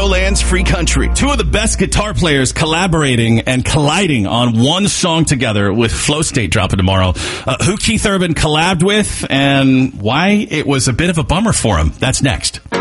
Chicagoland's free country. Two of the best guitar players collaborating and colliding on one song together with Flow State dropping tomorrow. Who Keith Urban collabed with and why it was a bit of a bummer for him. That's next.